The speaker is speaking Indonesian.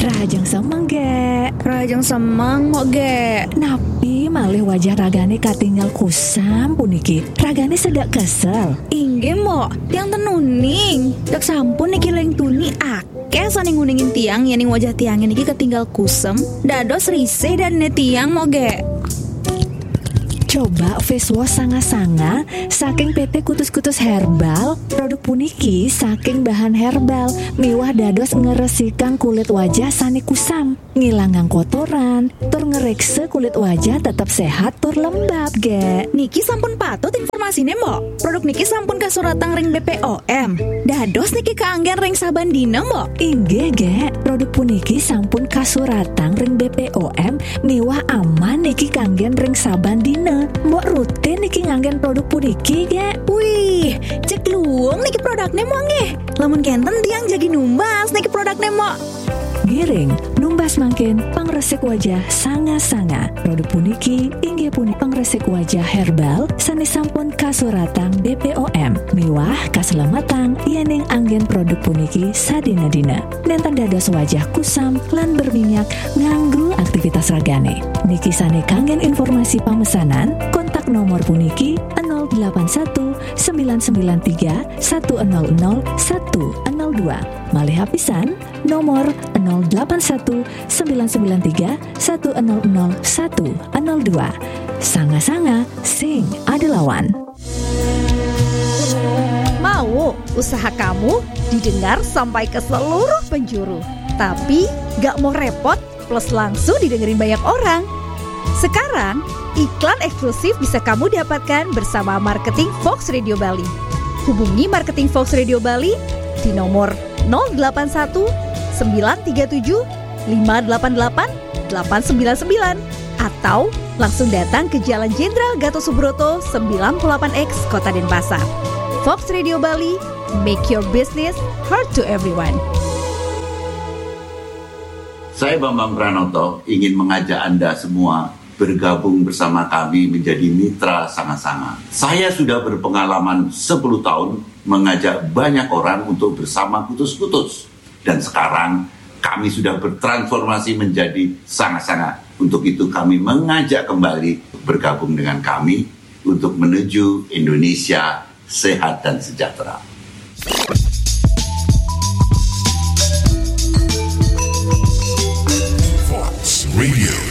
Rajang semang ge. Rajang semang mo ge. Napi malih wajah ragane katinggal kusam puniki. Ragane sedak kesel. Inggih mo, tiang tenuning. Dak sampun niki leng tuni akeh saning nguningin tiang yen ning wajah tiang niki ketinggal kusem. Dados risih dan ne tiang mo ge. Coba face wash sanga-sanga saking PT Kutus-Kutus Herbal. Produk puniki saking bahan herbal miwah dados ngeresikang kulit wajah sani kusam, ngilangang kotoran, tur ngerekse kulit wajah tetap sehat tur lembab ge. Niki sampun patut informasine mo. Produk niki sampun kasuratang ring BPOM. Dados niki kaanggen ring saban dina mo. Inggih ge, produk puniki sampun kasuratang ring BPOM miwah aman niki kaanggen ring saban dina. Mbok rutin niki nganggen produk puniki ge. Wih, cek luang niki produknya mo nge. Lamun kenten tiang jadi numbas niki produknya mo. Giring, numbas mangkin pangresik wajah sanga-sanga. Produk puniki inggih punika pangresik wajah herbal sani sampun kasuratang BPOM miwah kaslametang iening anggen produk puniki sadina-dina. Nenten dados wajah kusam lan berminyak nganggo aktivitas ragane. Niki sane kanggen informasi pemesanan kontak nomor puniki 081 993 1001 102. Malih hapisan nomor 081 993 1001 102. Sanga-sanga sing adelawan. Mau usaha kamu didengar sampai ke seluruh penjuru, tapi gak mau repot plus langsung didengerin banyak orang? Sekarang iklan eksklusif bisa kamu dapatkan bersama Marketing Fox Radio Bali. Hubungi Marketing Fox Radio Bali di nomor 081 937 588 899 atau langsung datang ke Jalan Jenderal Gatot Subroto 98X Kota Denpasar. Fox Radio Bali, make your business heard to everyone. Saya Bambang Pranoto ingin mengajak Anda semua bergabung bersama kami menjadi mitra Sanga-Sanga. Saya sudah berpengalaman 10 tahun mengajak banyak orang untuk bersama Kutus-Kutus. Dan sekarang kami sudah bertransformasi menjadi Sanga-Sanga. Untuk itu kami mengajak kembali bergabung dengan kami untuk menuju Indonesia sehat dan sejahtera. Fox Radio.